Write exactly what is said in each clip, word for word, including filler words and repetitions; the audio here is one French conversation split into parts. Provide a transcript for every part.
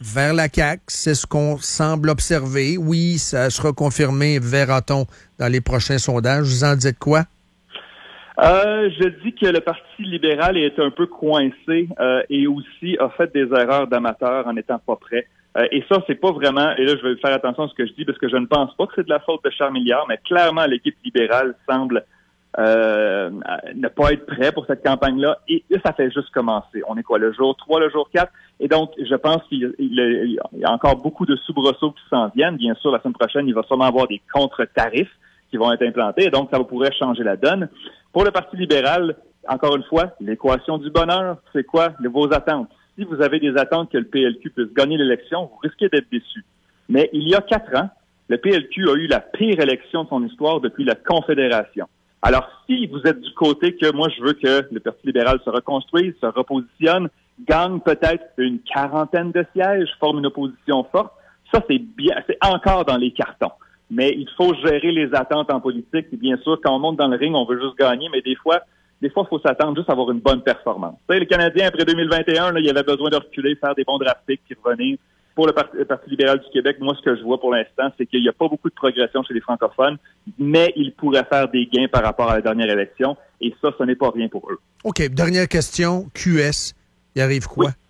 vers la C A Q. C'est ce qu'on semble observer. Oui, ça sera confirmé, verra-t-on, dans les prochains sondages. Vous en dites quoi? Euh, je dis que le Parti libéral est un peu coincé euh, et aussi a fait des erreurs d'amateur en n'étant pas prêt. Euh, et ça, c'est pas vraiment, et là, je vais faire attention à ce que je dis parce que je ne pense pas que c'est de la faute de Charles Milliard, mais clairement, l'équipe libérale semble euh, ne pas être prêt pour cette campagne-là. Et ça fait juste commencer. On est quoi, le jour trois, le jour quatre? Et donc, je pense qu'il il, il y a encore beaucoup de soubresauts qui s'en viennent. Bien sûr, la semaine prochaine, il va sûrement avoir des contre-tarifs qui vont être implantés. Et donc, ça pourrait changer la donne. Pour le Parti libéral, encore une fois, l'équation du bonheur, c'est quoi? Vos attentes. Si vous avez des attentes que le P L Q puisse gagner l'élection, vous risquez d'être déçus. Mais il y a quatre ans, le P L Q a eu la pire élection de son histoire depuis la Confédération. Alors, si vous êtes du côté que moi, je veux que le Parti libéral se reconstruise, se repositionne, gagne peut-être une quarantaine de sièges, forme une opposition forte, ça, c'est bien, c'est encore dans les cartons. Mais il faut gérer les attentes en politique. Et bien sûr, quand on monte dans le ring, on veut juste gagner, mais des fois, des fois, il faut s'attendre juste à avoir une bonne performance. Tu sais, les Canadiens, après deux mille vingt et un, là, il y avait besoin de reculer, faire des bons draft picks, puis revenir. Pour le Parti, le Parti libéral du Québec, moi, ce que je vois pour l'instant, c'est qu'il n'y a pas beaucoup de progression chez les francophones, mais ils pourraient faire des gains par rapport à la dernière élection, et ça, ce n'est pas rien pour eux. OK, dernière question. Q S, il arrive quoi? Oui.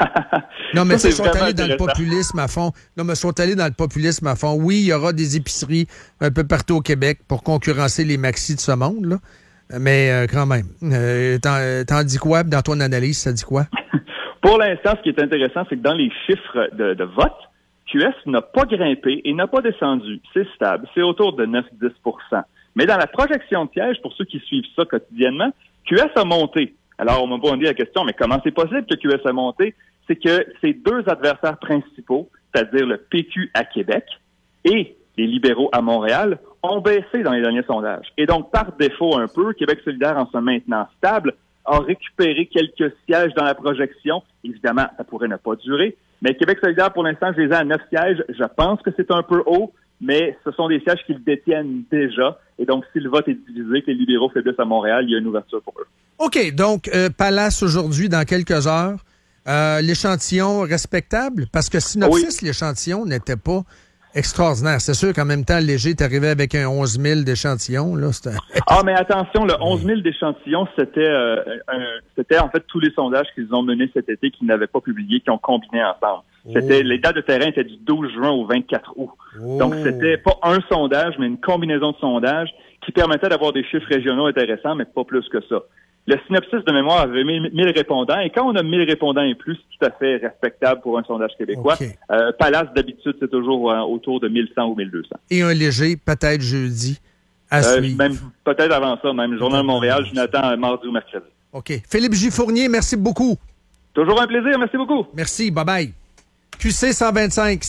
Non, mais ça, ils sont allés dans le populisme à fond. Non, mais ils sont allés dans le populisme à fond. Oui, il y aura des épiceries un peu partout au Québec pour concurrencer les maxis de ce monde, là. Mais euh, quand même. Euh, t'en, t'en dis quoi? Dans ton analyse, ça dit quoi? Pour l'instant, ce qui est intéressant, c'est que dans les chiffres de, de vote, Q S n'a pas grimpé et n'a pas descendu. C'est stable. C'est autour de neuf à dix pour cent. Mais dans la projection de piège, pour ceux qui suivent ça quotidiennement, Q S a monté. Alors, on m'a posé la question, mais comment c'est possible que Q S a monté? C'est que ses deux adversaires principaux, c'est-à-dire le P Q à Québec et les libéraux à Montréal, ont baissé dans les derniers sondages. Et donc, par défaut un peu, Québec solidaire, en se maintenant stable, a récupéré quelques sièges dans la projection. Évidemment, ça pourrait ne pas durer. Mais Québec solidaire, pour l'instant, je les ai à neuf sièges. Je pense que c'est un peu haut, mais ce sont des sièges qu'ils détiennent déjà. Et donc, si le vote est divisé, que les libéraux faiblissent à Montréal, il y a une ouverture pour eux. OK. Donc, euh, Palace aujourd'hui, dans quelques heures. Euh, l'échantillon respectable? Parce que Synopsis, oui. L'échantillon n'était pas extraordinaire. C'est sûr qu'en même temps, Léger est arrivé avec un onze mille d'échantillons. Là, c'était... ah, mais attention, le onze mille d'échantillons, c'était, euh, un, c'était en fait tous les sondages qu'ils ont menés cet été, qu'ils n'avaient pas publiés, qui ont combiné ensemble. Oh. C'était, les dates de terrain étaient du douze juin au vingt-quatre août. Oh. Donc, c'était pas un sondage, mais une combinaison de sondages qui permettait d'avoir des chiffres régionaux intéressants, mais pas plus que ça. Le Synopsis de mémoire avait mille répondants, et quand on a mille répondants et plus, c'est tout à fait respectable pour un sondage québécois. Okay. Euh, Palace, d'habitude, c'est toujours euh, autour de mille cent ou mille deux cents. Et un Léger, peut-être jeudi, à euh, suivre. Même, peut-être avant ça, même. Journal de Montréal, je n'attends mardi ou mercredi. OK. Philippe J. Fournier, merci beaucoup. Toujours un plaisir, merci beaucoup. Merci, bye-bye. Q C cent vingt-cinq.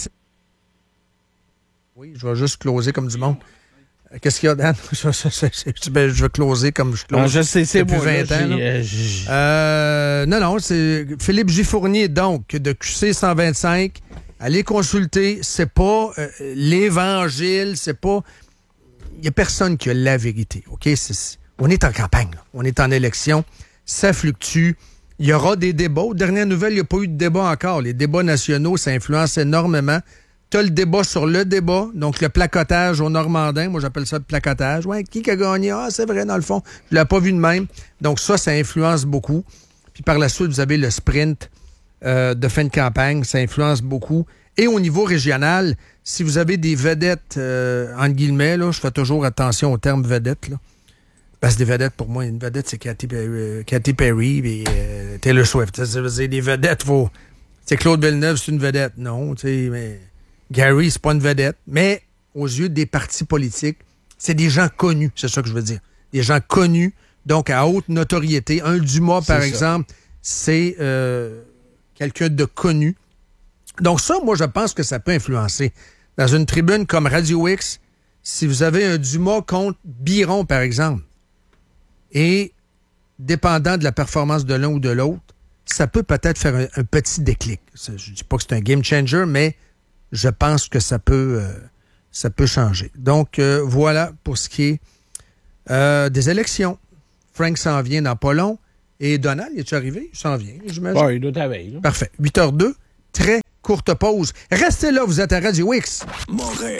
Oui, je vais juste closer comme du monde. Qu'est-ce qu'il y a, Dan? Je, je, je, ben, je vais closer comme je close non, je sais, c'est depuis moi, vingt là, ans. Là. Euh, j... Euh, non, non, c'est Philippe J. Fournier, donc, de Q C cent vingt-cinq. Allez consulter. C'est pas euh, l'Évangile, c'est pas... Il y a personne qui a la vérité, OK? C'est... On est en campagne, là. On est en élection. Ça fluctue. Il y aura des débats. Aux dernières nouvelles, il n'y a pas eu de débat encore. Les débats nationaux, ça influence énormément. Tu as le débat sur le débat, donc le placotage au Normandin. Moi, j'appelle ça le placotage. Ouais, qui a gagné? Ah, c'est vrai, dans le fond. Je ne l'ai pas vu de même. Donc ça, ça influence beaucoup. Puis par la suite, vous avez le sprint euh, de fin de campagne. Ça influence beaucoup. Et au niveau régional, si vous avez des vedettes, euh, entre guillemets, là, je fais toujours attention au terme vedette, là. Parce que des vedettes, pour moi, une vedette, c'est Katy Perry, euh, Katy Perry et euh, Taylor Swift. Ça veut dire des vedettes, faut... C'est Claude Villeneuve, c'est une vedette. Non, tu sais, mais... Gary, c'est pas une vedette, mais aux yeux des partis politiques, c'est des gens connus, c'est ça que je veux dire. Des gens connus, donc à haute notoriété. Un Dumas, par exemple, c'est euh, quelqu'un de connu. Donc ça, moi, je pense que ça peut influencer. Dans une tribune comme Radio X, si vous avez un Dumas contre Biron, par exemple, et dépendant de la performance de l'un ou de l'autre, ça peut peut-être faire un, un petit déclic. Je ne dis pas que c'est un game changer, mais je pense que ça peut, euh, ça peut changer. Donc, euh, voilà pour ce qui est euh, des élections. Frank s'en vient dans pas long. Et Donald, es-tu arrivé? Il s'en vient, j'imagine. Oui, il doit travailler. Parfait. huit heures deux, très courte pause. Restez là, vous êtes à Radio X. Montréal.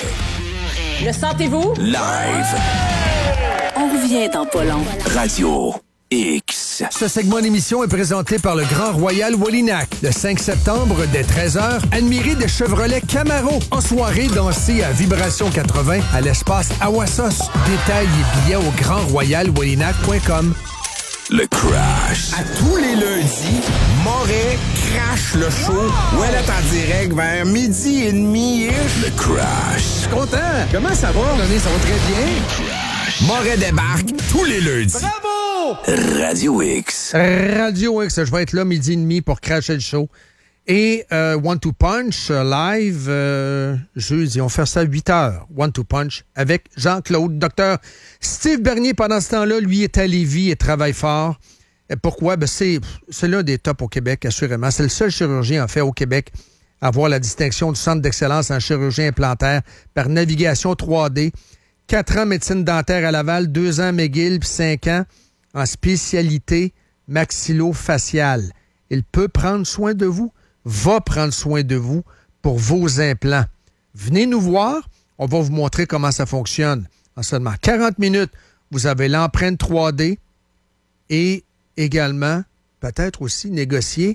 Le sentez-vous? Live. On revient dans pas long. Radio X. Ce segment d'émission est présenté par le Grand Royal Wallinac. Le cinq septembre, dès treize heures, admirez des Chevrolet Camaro. En soirée, dansez à Vibration quatre-vingts à l'espace Awassos. Détails et billets au grand royal wallinac point com. Le Crash. À tous les lundis, Moret crash le show. Ouais, là, en direct vers midi et demi-ish. Le Crash. Content. Comment ça va? Donné, ça va très bien. Moret débarque tous les lundis. Bravo! Radio X. Radio X, je vais être là midi et demi pour crasher le show. Et euh, One Two Punch euh, live euh, jeudi. On fait ça à huit heures. One Two Punch avec Jean-Claude. Docteur Steve Bernier, pendant ce temps-là, lui est à Lévis et travaille fort. Et pourquoi? Ben, c'est, c'est l'un des tops au Québec, assurément. C'est le seul chirurgien, en fait, au Québec à avoir la distinction du Centre d'excellence en chirurgie implantaire par navigation trois D. Quatre ans médecine dentaire à Laval, deux ans à McGill, puis cinq ans en spécialité maxillo-faciale. Il peut prendre soin de vous, va prendre soin de vous pour vos implants. Venez nous voir, on va vous montrer comment ça fonctionne. En seulement quarante minutes, vous avez l'empreinte trois D et également, peut-être aussi, négocier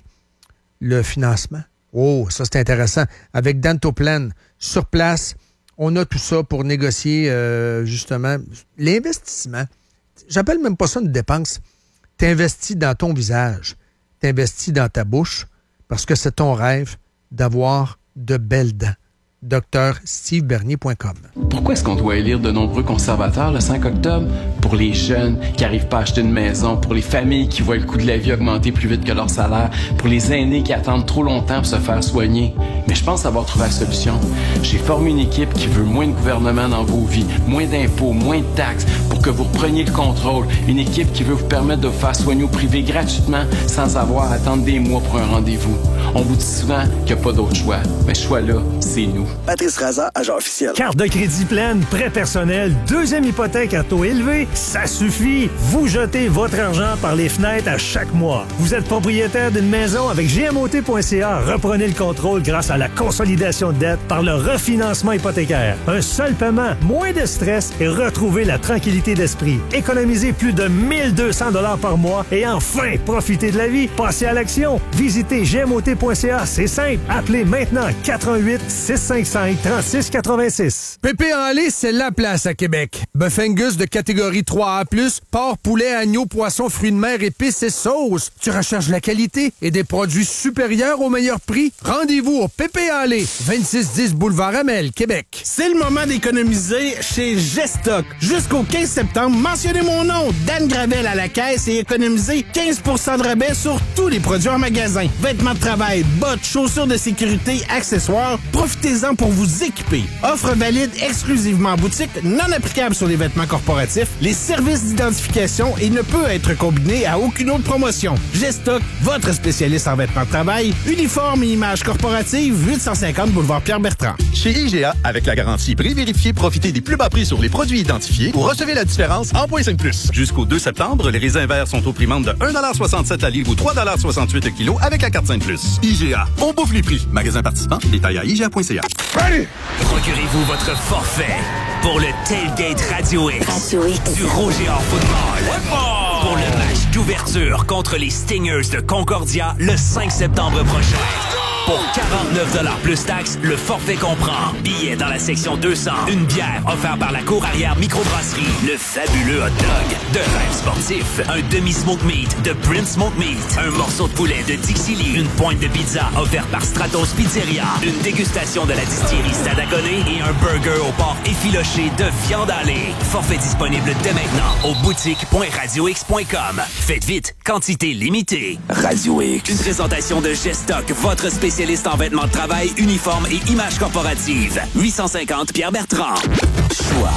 le financement. Oh, ça c'est intéressant. Avec Dentoplan, sur place, on a tout ça pour négocier euh, justement l'investissement. J'appelle même pas ça une dépense. T'investis dans ton visage, t'investis dans ta bouche, parce que c'est ton rêve d'avoir de belles dents. docteur steve bernier point com. Pourquoi est-ce qu'on doit élire de nombreux conservateurs le cinq octobre? Pour les jeunes qui n'arrivent pas à acheter une maison, pour les familles qui voient le coût de la vie augmenter plus vite que leur salaire, pour les aînés qui attendent trop longtemps pour se faire soigner. Mais je pense avoir trouvé la solution. J'ai formé une équipe qui veut moins de gouvernement dans vos vies, moins d'impôts, moins de taxes, pour que vous repreniez le contrôle. Une équipe qui veut vous permettre de vous faire soigner au privé gratuitement sans avoir à attendre des mois pour un rendez-vous. On vous dit souvent qu'il n'y a pas d'autre choix. Mais ce choix-là, c'est nous. Patrice Raza, agent officiel. Carte de crédit pleine, prêt personnel, deuxième hypothèque à taux élevé, ça suffit. Vous jetez votre argent par les fenêtres à chaque mois. Vous êtes propriétaire d'une maison avec G M O T point C A. Reprenez le contrôle grâce à la consolidation de dette par le refinancement hypothécaire. Un seul paiement, moins de stress et retrouvez la tranquillité d'esprit. Économisez plus de mille deux cents dollars par mois et enfin, profitez de la vie. Passez à l'action. Visitez G M O T point C A. C'est simple. Appelez maintenant quatre un huit, six cinq cinq, trente-six quatre-vingt-six. Pépé en lait, c'est la place à Québec. Bœuf Angus de catégorie trois A plus, porc, poulet, agneau, poisson, fruits de mer, épices et sauces. Tu recherches la qualité et des produits supérieurs au meilleur prix? Rendez-vous au Pépé en lait, vingt-six dix boulevard Amel, Québec. C'est le moment d'économiser chez Gestock. Jusqu'au quinze septembre, mentionnez mon nom, Dan Gravel à la caisse et économisez quinze pour cent de rabais sur tous les produits en magasin. Vêtements de travail, bottes, chaussures de sécurité, accessoires. Profitez-en pour vous équiper. Offre valide exclusivement en boutique, non applicable sur les vêtements corporatifs, les services d'identification et ne peut être combiné à aucune autre promotion. Gestock, votre spécialiste en vêtements de travail, uniforme et images corporatives, huit cent cinquante boulevard Pierre-Bertrand. Chez I G A, avec la garantie prix vérifié, profitez des plus bas prix sur les produits identifiés ou recevez la différence en point cinq plus. Jusqu'au deux septembre, les raisins verts sont au prix de un virgule soixante-sept la livre ou trois virgule soixante-huit le kilo avec la carte cinq plus. I G A, on bouffe les prix. Magasin participant, détail à I G A point C A. Procurez-vous votre forfait pour le Tailgate Radio X. Radio X. Du Roger Hors Football. Pour le match d'ouverture contre les Stingers de Concordia le cinq septembre prochain. Pour quarante-neuf dollars plus taxes, le forfait comprend billets dans la section deux cents, une bière offerte par la cour arrière microbrasserie, le fabuleux hot dog de Rêve Sportif, un demi-smoke meat de Prince Smoke Meat, un morceau de poulet de Dixie Lee, une pointe de pizza offerte par Stratos Pizzeria, une dégustation de la distillerie Stadaconé et un burger au porc effiloché de viande hachée. Forfait disponible dès maintenant au boutique point radio x point com. Faites vite, quantité limitée. Radio X. Une présentation de Gestock, votre spécialiste en vêtements de travail, uniformes et images corporatives. huit cent cinquante Pierre-Bertrand. Choix.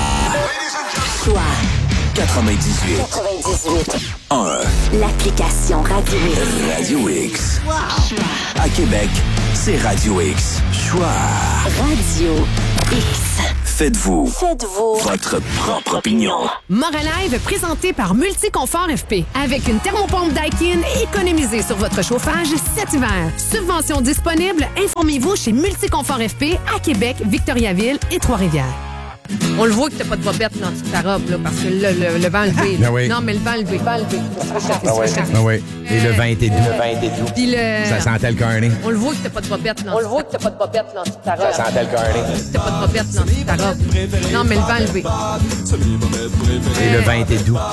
Choix. quatre-vingt-dix-huit. quatre-vingt-dix-huit. un. L'application Radio X. Radio X. Wow. À Québec, c'est Radio X. Choix. Radio X. Faites-vous. Faites-vous. Votre propre opinion. Moralive, présenté par Multiconfort F P. Avec une thermopompe Daikin, économisez sur votre chauffage cet hiver. Subvention disponible, informez-vous chez Multiconfort F P à Québec, Victoriaville et Trois-Rivières. On le voit que t'as pas de bobette dans toute ta robe, là, parce que le, le, le vent levé. Ben oui. Non, mais le vent levé. Le vent levé. Ah ouais. Ah oui. Et le vin était doux. Le vin était doux. Puis le... Ça sentait le carnet. On le voit que t'as pas de bobette dans... On le voit que t'as pas de bobette dans toute ta robe. Ça sentait le carnet. T'as pas de bobette dans toute ta robe. Non, mais le vent levé. Et le vin était doux.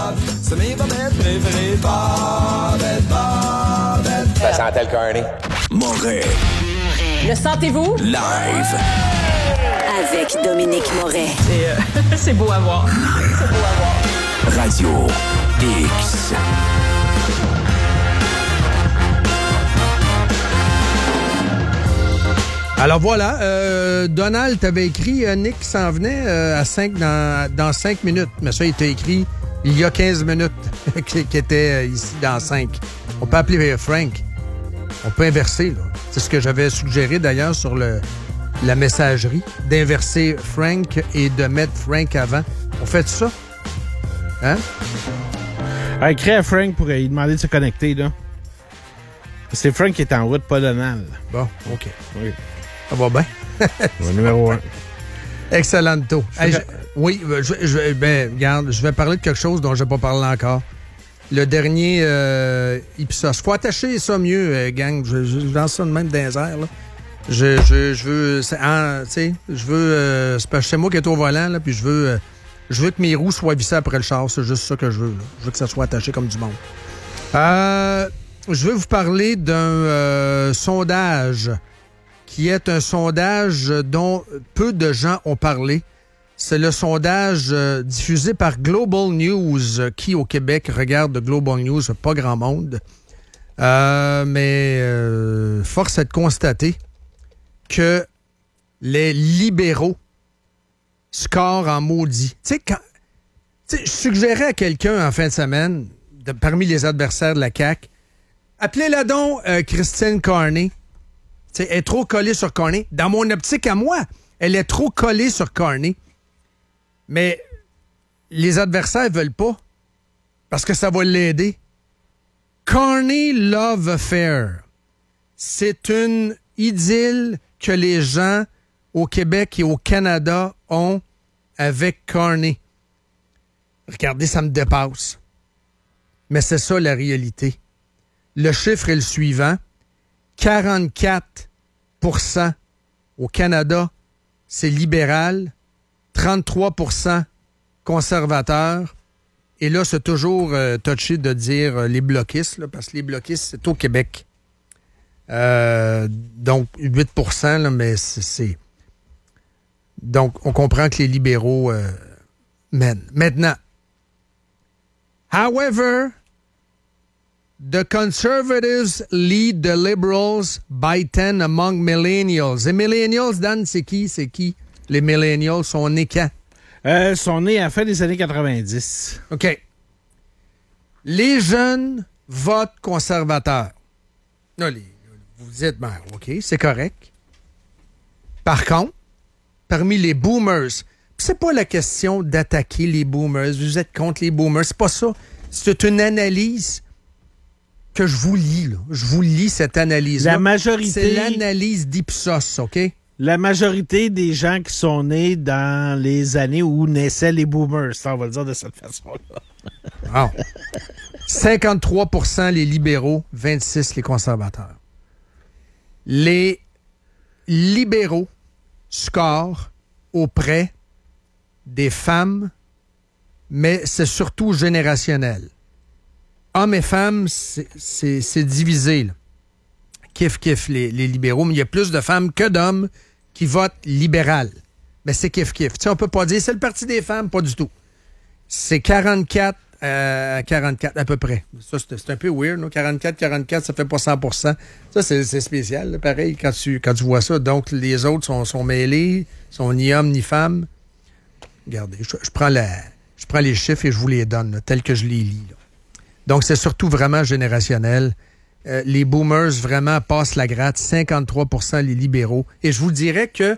Ça sentait le carnet. Moret. Le sentez-vous? Live. Avec Dominique Moret. C'est, euh, c'est beau à voir. C'est beau à voir. Radio X. Alors voilà, euh, Donald t'avait écrit euh, Nick s'en venait euh, à cinq dans, dans cinq minutes. Mais ça, il t'a écrit il y a quinze minutes qui, qui était euh, ici dans cinq. On peut appeler Frank. On peut inverser, là. C'est ce que j'avais suggéré d'ailleurs sur le, la messagerie, d'inverser Frank et de mettre Frank avant. On fait ça? Hein? Hey, crée à Frank pour lui demander de se connecter, là. C'est Frank qui est en route, pas Donald. Bon, OK. Oui. Ça va bien. Ouais, numéro un. Excellento. Hey, je, oui, je, je, ben, regarde, je vais parler de quelque chose dont je n'ai pas parlé encore. Le dernier euh, Ipsos. Faut attacher ça mieux, euh, gang. Je, je, je lance ça de même dans les airs, là. Je, je, je veux... Ah, tu sais, je veux... Euh, c'est parce que c'est moi qui est au volant, là, puis je veux... Euh, je veux que mes roues soient vissées après le char. C'est juste ça que je veux, là. Je veux que ça soit attaché comme du monde. Euh, je veux vous parler d'un euh, sondage qui est un sondage dont peu de gens ont parlé. C'est le sondage euh, diffusé par Global News. Qui, au Québec, regarde Global News? Pas grand monde. Euh, mais euh, force est de constater que les libéraux scorent en maudit. Tu sais, quand... Tu sais, je suggérais à quelqu'un en fin de semaine, de, parmi les adversaires de la C A Q, appelez-la donc euh, Christine Carney. T'sais, elle est trop collée sur Carney. Dans mon optique à moi, elle est trop collée sur Carney. Mais les adversaires ne veulent pas parce que ça va l'aider. Carney Love Affair. C'est une idylle que les gens au Québec et au Canada ont avec Carney. Regardez, ça me dépasse. Mais c'est ça la réalité. Le chiffre est le suivant. quarante-quatre pour cent au Canada, c'est libéral. trente-trois pour cent conservateur. Et là, c'est toujours euh, touché de dire euh, les bloquistes, là, parce que les bloquistes, c'est au Québec. Euh, donc, huit pour cent, là, mais c'est, c'est... Donc, on comprend que les libéraux euh, mènent. Maintenant, however, the conservatives lead the liberals by ten among millennials. Les millennials, Dan, c'est qui? C'est qui? Les millennials sont nés quand? Euh, sont nés à la fin des années quatre-vingt-dix. OK. Les jeunes votent conservateurs. Là, les, vous dites, ben, OK, c'est correct. Par contre, parmi les boomers, c'est pas la question d'attaquer les boomers. Vous êtes contre les boomers. C'est pas ça. C'est une analyse que je vous lis, là. Je vous lis cette analyse-là. La majorité... C'est l'analyse d'Ipsos, OK? La majorité des gens qui sont nés dans les années où naissaient les boomers, ça, on va le dire de cette façon-là. Wow. cinquante-trois pour cent les libéraux, vingt-six pour cent les conservateurs. Les libéraux scorent auprès des femmes, mais c'est surtout générationnel. Hommes et femmes, c'est, c'est, c'est divisé, là. Kiff, kiff, les, les libéraux, mais il y a plus de femmes que d'hommes qui votent libéral. Mais c'est kiff, kiff. Tu sais, on peut pas dire c'est le parti des femmes, pas du tout. C'est quarante-quatre à quarante-quatre à peu près. Ça, c'est, c'est un peu weird, non? quarante-quatre quarante-quatre, ça fait pas cent pour cent. Ça, c'est, c'est spécial, là, pareil, quand tu, quand tu vois ça. Donc, les autres sont, sont mêlés, sont ni hommes ni femmes. Regardez, je, je, prends, la, je prends les chiffres et je vous les donne, là, tels que je les lis, là. Donc, c'est surtout vraiment générationnel. Euh, les boomers, vraiment, passent la gratte. cinquante-trois pour cent les libéraux. Et je vous dirais que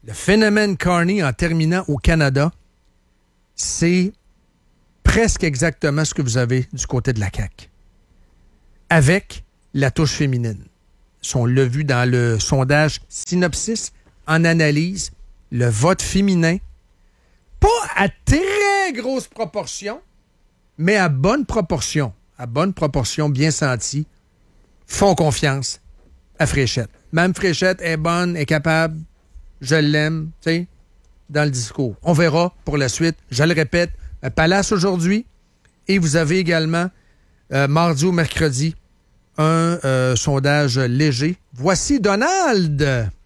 le phénomène Carney en terminant au Canada, c'est presque exactement ce que vous avez du côté de la C A Q. Avec la touche féminine. On l'a vu dans le sondage Synopsis en analyse, le vote féminin, pas à très grosse proportion, mais à bonne proportion, à bonne proportion, bien sentie, font confiance à Fréchette. Même Fréchette est bonne, est capable, je l'aime, tu sais, dans le discours. On verra pour la suite. Je le répète, Palace aujourd'hui, et vous avez également, euh, mardi ou mercredi, un euh, sondage léger. Voici Donald!